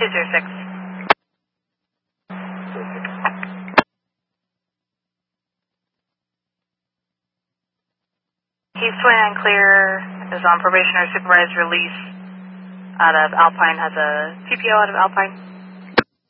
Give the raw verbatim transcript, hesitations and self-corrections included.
two zero six. He's twenty-nine clear, is on probation or supervised release out of Alpine, has a P P O out of Alpine.